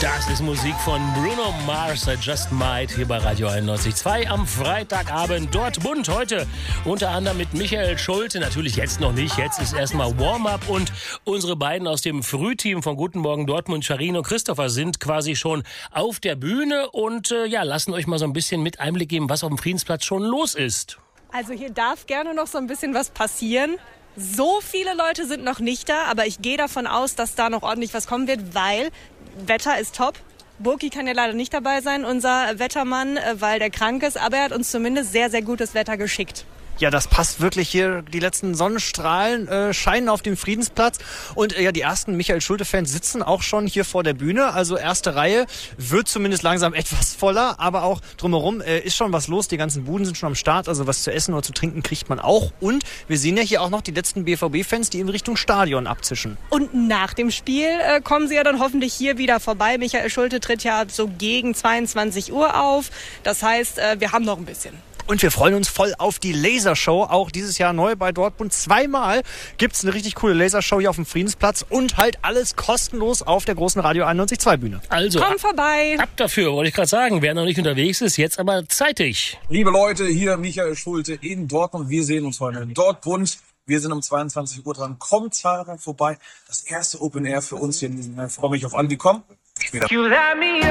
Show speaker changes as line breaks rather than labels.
Das ist Musik von Bruno Mars, I Just Might, hier bei Radio 91.2 am Freitagabend. Dortmund heute unter anderem mit Michael Schulte. Natürlich jetzt noch nicht, jetzt ist erstmal Warm-up und unsere beiden aus dem Frühteam von Guten Morgen Dortmund, Charino und Christopher, sind quasi schon auf der Bühne und lassen euch mal so ein bisschen mit Einblick geben, was auf dem Friedensplatz schon los ist.
Also hier darf gerne noch so ein bisschen was passieren. So viele Leute sind noch nicht da, aber ich gehe davon aus, dass da noch ordentlich was kommen wird, weil Wetter ist top. Burki kann ja leider nicht dabei sein, unser Wettermann, weil der krank ist, aber er hat uns zumindest sehr, sehr gutes Wetter geschickt.
Ja, das passt wirklich hier. Die letzten Sonnenstrahlen scheinen auf dem Friedensplatz. Und die ersten Michael Schulte-Fans sitzen auch schon hier vor der Bühne. Also erste Reihe wird zumindest langsam etwas voller. Aber auch drumherum ist schon was los. Die ganzen Buden sind schon am Start. Also was zu essen oder zu trinken kriegt man auch. Und wir sehen ja hier auch noch die letzten BVB-Fans, die in Richtung Stadion abzischen.
Und nach dem Spiel kommen sie ja dann hoffentlich hier wieder vorbei. Michael Schulte tritt ja so gegen 22 Uhr auf. Das heißt, wir haben noch ein bisschen.
Und wir freuen uns voll auf die Lasershow, auch dieses Jahr neu bei Dortmund. Zweimal gibt's eine richtig coole Lasershow hier auf dem Friedensplatz und halt alles kostenlos auf der großen Radio 91.2 Bühne.
Also,
komm vorbei.
Ab dafür, wollte ich gerade sagen. Wer noch nicht unterwegs ist, jetzt aber zeitig.
Liebe Leute, hier Michael Schulte in Dortmund. Wir sehen uns heute in Dortmund. Wir sind um 22 Uhr dran. Kommt zahlreich vorbei. Das erste Open Air für uns hier. Ich freue mich auf Andi. Komm. Später.